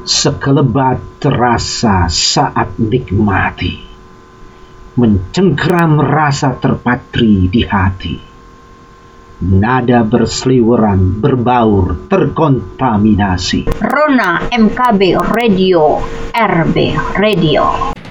Sekelebat terasa saat nikmati, mencengkeram rasa terpatri di hati. Nada berseliweran, berbaur, terkontaminasi. Rona MKB Radio, RB Radio.